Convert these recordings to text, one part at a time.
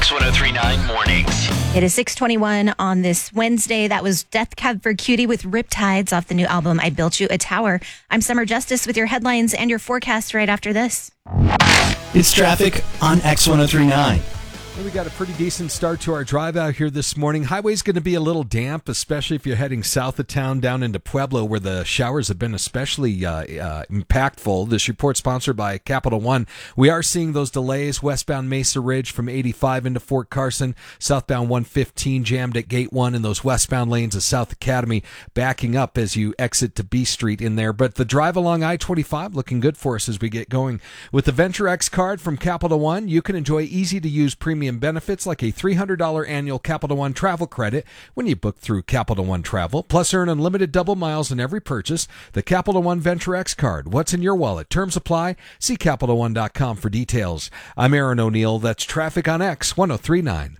X1039 Mornings. It is 6:21 on this Wednesday. That was Death Cab for Cutie with Riptides off the new album, I Built You a Tower. I'm Summer Justice with your headlines and your forecast right after this. It's traffic on X1039. We got a pretty decent start to our drive out here this morning. Highway's going to be a little damp, especially if you're heading south of town down into Pueblo, where the showers have been especially impactful. This report sponsored by Capital One. We are seeing those delays westbound Mesa Ridge from 85 into Fort Carson, southbound 115 jammed at Gate 1, and those westbound lanes of South Academy backing up as you exit to B Street in there. But the drive along I-25 looking good for us as we get going. With the Venture X card from Capital One, you can enjoy easy-to-use premium benefits like a $300 annual Capital One travel credit when you book through Capital One Travel, plus earn unlimited double miles in every purchase. The Capital One Venture X card. What's in your wallet? Terms apply. See CapitalOne.com for details. I'm Aaron O'Neill. That's traffic on X1039.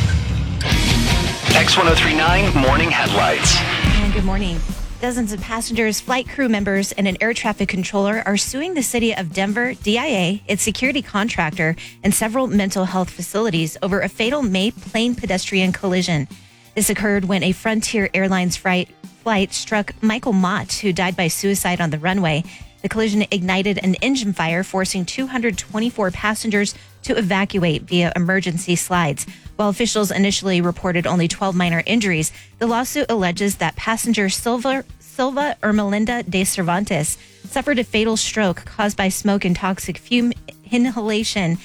X1039 Morning Headlights. And good morning. Dozens of passengers, flight crew members, and an air traffic controller are suing the city of Denver, DIA, its security contractor, and several mental health facilities over a fatal May plane pedestrian collision. This occurred when a Frontier Airlines flight struck Michael Mott, who died by suicide on the runway. The collision ignited an engine fire, forcing 224 passengers to evacuate via emergency slides. While officials initially reported only 12 minor injuries, the lawsuit alleges that passenger Silva Ermelinda de Cervantes suffered a fatal stroke caused by smoke and toxic fume inhalation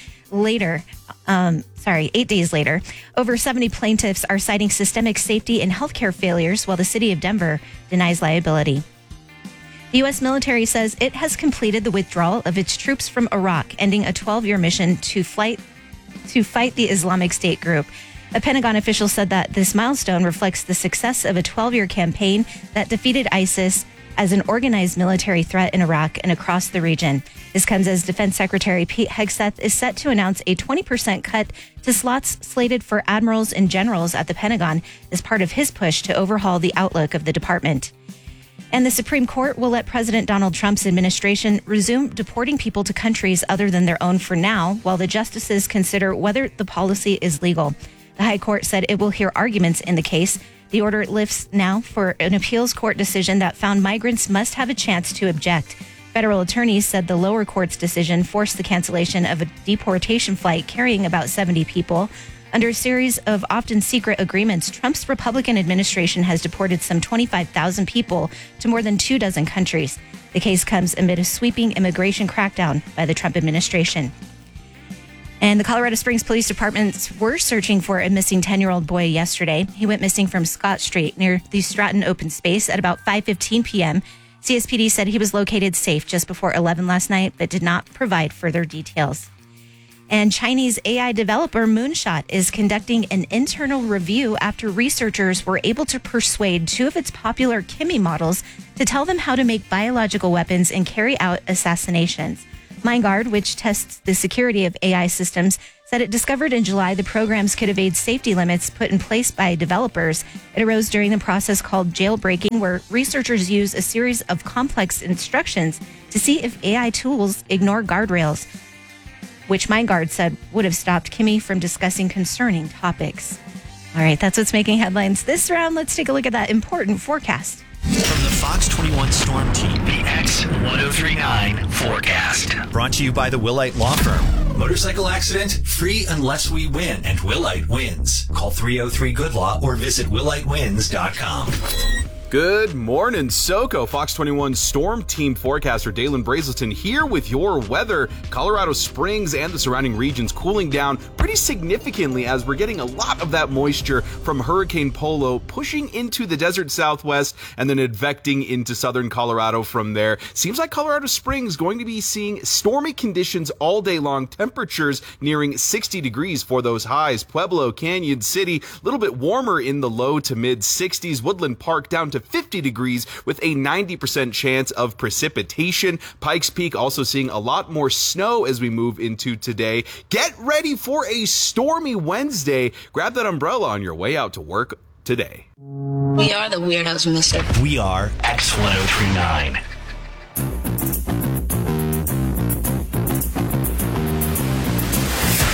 8 days later. Over 70 plaintiffs are citing systemic safety and healthcare failures, while the city of Denver denies liability. The U.S. military says it has completed the withdrawal of its troops from Iraq, ending a 12-year mission to fight the Islamic State group. A Pentagon official said that this milestone reflects the success of a 12-year campaign that defeated ISIS as an organized military threat in Iraq and across the region. This comes as Defense Secretary Pete Hegseth is set to announce a 20% cut to slots slated for admirals and generals at the Pentagon as part of his push to overhaul the outlook of the department. And the Supreme Court will let President Donald Trump's administration resume deporting people to countries other than their own for now, while the justices consider whether the policy is legal. The High Court said it will hear arguments in the case. The order lifts now for an appeals court decision that found migrants must have a chance to object. Federal attorneys said the lower court's decision forced the cancellation of a deportation flight carrying about 70 people. Under a series of often secret agreements, Trump's Republican administration has deported some 25,000 people to more than 24 countries. The case comes amid a sweeping immigration crackdown by the Trump administration. And the Colorado Springs Police Department were searching for a missing 10-year-old boy yesterday. He went missing from Scott Street near the Stratton Open Space at about 5:15 p.m. CSPD said he was located safe just before 11 last night, but did not provide further details. And Chinese AI developer Moonshot is conducting an internal review after researchers were able to persuade two of its popular Kimi models to tell them how to make biological weapons and carry out assassinations. MindGuard, which tests the security of AI systems, said it discovered in July the programs could evade safety limits put in place by developers. It arose during the process called jailbreaking, where researchers use a series of complex instructions to see if AI tools ignore guardrails, which MindGuard said would have stopped Kimi from discussing concerning topics. All right, that's what's making headlines this round. Let's take a look at that important forecast. From the Fox 21 Storm Team, The X1039 Forecast. brought to you by the Willite Law Firm. Motorcycle accident? Free unless we win, and Willite wins. Call 303-GOOD-LAW or visit willitewins.com. Good morning, SoCo. Fox 21 Storm Team forecaster Dalen Brazelton here with your weather. Colorado Springs and the surrounding regions cooling down pretty significantly as we're getting a lot of that moisture from Hurricane Polo pushing into the desert southwest and then advecting into southern Colorado from there. Seems like Colorado Springs going to be seeing stormy conditions all day long. Temperatures nearing 60 degrees for those highs. Pueblo, Canyon City, a little bit warmer in the low to mid 60s. Woodland Park down to 50 degrees with a 90% chance of precipitation. Pikes Peak also seeing a lot more snow as we move into today. Get ready for a stormy Wednesday. Grab that umbrella on your way out to work today. We are the Weirdos, mister. We are X1039. The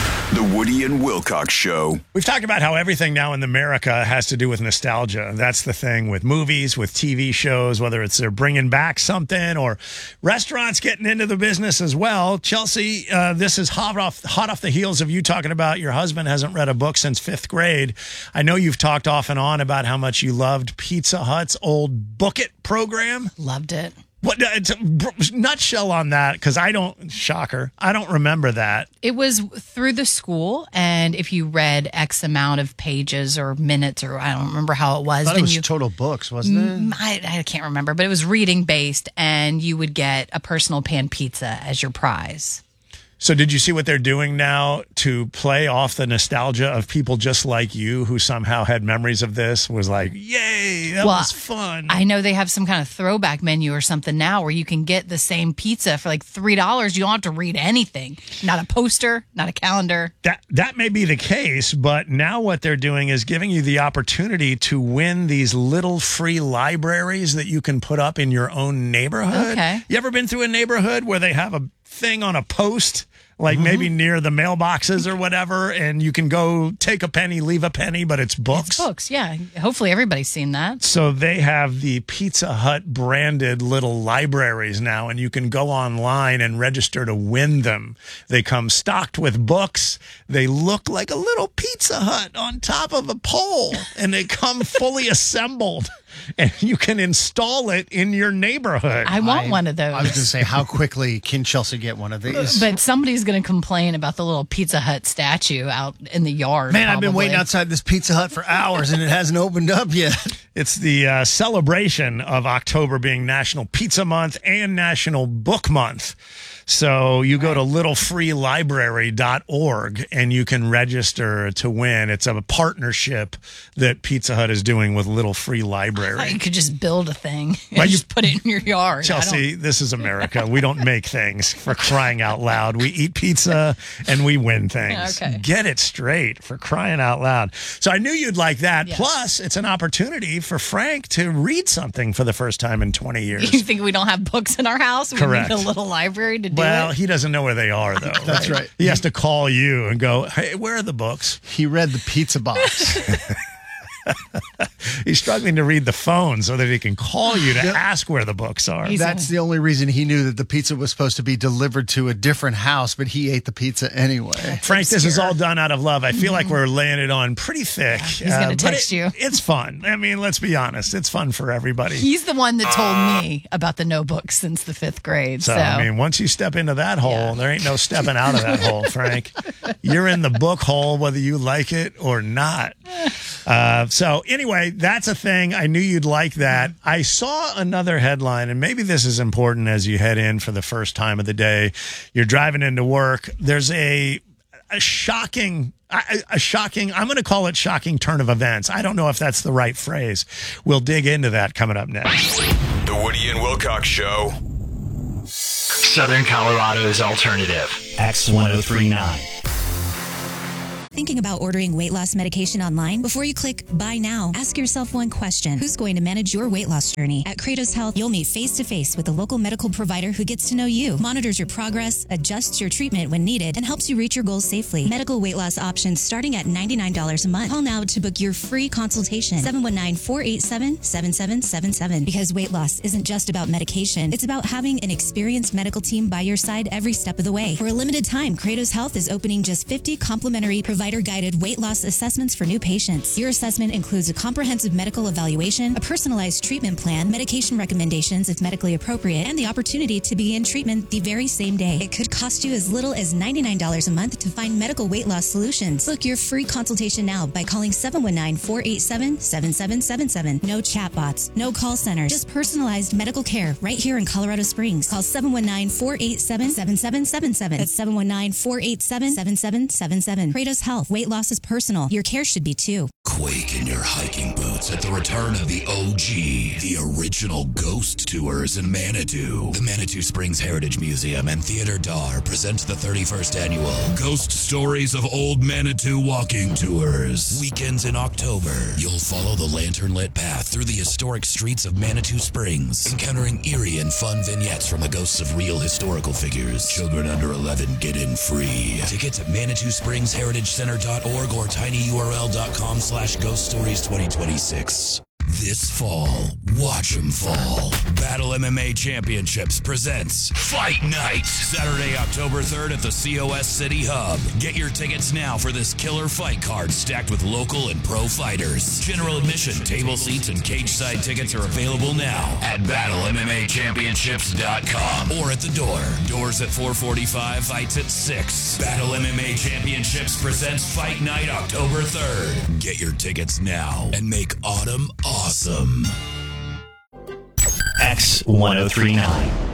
Woody and Wilcox Show. We've talked about how everything now in America has to do with nostalgia. That's the thing with movies, with TV shows, whether it's they're bringing back something or restaurants getting into the business as well. Chelsea, this is hot off the heels of you talking about your husband hasn't read a book since 5th grade. I know you've talked off and on about how much you loved Pizza Hut's old Book It program. Loved it. What nutshell on that? Because I don't remember that. It was through the school, and if you read X amount of pages or minutes, or I don't remember how it was. I thought it was total books, wasn't it? I can't remember, but it was reading based, and you would get a personal pan pizza as your prize. So did you see what they're doing now to play off the nostalgia of people just like you who somehow had memories of this? Was like, yay, that was fun. I know they have some kind of throwback menu or something now where you can get the same pizza for like $3. You don't have to read anything. Not a poster, not a calendar. That may be the case, but now what they're doing is giving you the opportunity to win these little free libraries that you can put up in your own neighborhood. Okay. You ever been through a neighborhood where they have a thing on a post, like maybe near the mailboxes or whatever, and you can go take a penny, leave a penny, but it's books? It's books, yeah. Hopefully everybody's seen that. So they have the Pizza Hut branded little libraries now, and you can go online and register to win them. They come stocked with books. They look like a little Pizza Hut on top of a pole, and they come fully assembled. And you can install it in your neighborhood. I want one of those. I was going to say, how quickly can Chelsea get one of these? But somebody's going to complain about the little Pizza Hut statue out in the yard. Man, I've been waiting outside this Pizza Hut for hours, and it hasn't opened up yet. It's the celebration of October being National Pizza Month and National Book Month. So you go to littlefreelibrary.org and you can register to win. It's a partnership that Pizza Hut is doing with Little Free Library. You could just build a thing and Well, just put it in your yard. Chelsea, this is America. We don't make things, for crying out loud. We eat pizza and we win things. Okay. Get it straight, for crying out loud. So I knew you'd like that. Yes. Plus, it's an opportunity for Frank to read something for the first time in 20 years. You think we don't have books in our house? Correct. We need a little library to do Well, it? he doesn't know where they are, though. That's right. He has to call you and go, hey, where are the books? He read the pizza box. He's struggling to read the phone so that he can call you to ask where the books are. That's the only reason he knew that the pizza was supposed to be delivered to a different house, but he ate the pizza anyway. Frank, this is all done out of love. I feel like we're laying it on pretty thick. He's going to but text you. It's fun. I mean, let's be honest. It's fun for everybody. He's the one that told me about the no books since the 5th grade. So, I mean, once you step into that hole, there ain't no stepping out of that hole, Frank. You're in the book hole whether you like it or not. So anyway, that's a thing. I knew you'd like that. I saw another headline, and maybe this is important as you head in for the first time of the day. You're driving into work. There's a shocking, I'm going to call it shocking turn of events. I don't know if that's the right phrase. We'll dig into that coming up next. The Woody and Wilcox Show. Southern Colorado's alternative. X1039. Thinking about ordering weight loss medication online? Before you click buy now, ask yourself one question. Who's going to manage your weight loss journey? At Kratos Health, you'll meet face-to-face with a local medical provider who gets to know you, monitors your progress, adjusts your treatment when needed, and helps you reach your goals safely. Medical weight loss options starting at $99 a month. Call now to book your free consultation. 719-487-7777. Because weight loss isn't just about medication. It's about having an experienced medical team by your side every step of the way. For a limited time, Kratos Health is opening just 50 complimentary provider-guided weight loss assessments for new patients. Your assessment includes a comprehensive medical evaluation, a personalized treatment plan, medication recommendations if medically appropriate, and the opportunity to begin treatment the very same day. It could cost you as little as $99 a month to find medical weight loss solutions. Book your free consultation now by calling 719-487-7777. No chatbots, no call centers, just personalized medical care right here in Colorado Springs. Call 719-487-7777. That's 719-487-7777. Kratos Health. health. Weight loss is personal. Your care should be too. Quake in your hiking boots at the return of the OG, the original ghost tours in Manitou. The Manitou Springs Heritage Museum and Theater Dar present the 31st annual Ghost Stories of Old Manitou walking tours. Weekends in October, you'll follow the lantern-lit path through the historic streets of Manitou Springs, encountering eerie and fun vignettes from the ghosts of real historical figures. Children under 11 get in free. Tickets at ManitouSpringsHeritageCenter.org or tinyurl.com/Ghost Stories 2026. This fall, watch 'em fall. Battle MMA Championships presents Fight Night, Saturday, October 3rd at the COS City Hub. Get your tickets now for this killer fight card stacked with local and pro fighters. General admission, table seats, and cage side tickets are available now at BattleMMAChampionships.com or at the door. Doors at 4:45, fights at 6. Battle MMA Championships presents Fight Night, October 3rd. Get your tickets now and make autumn awesome. X1039.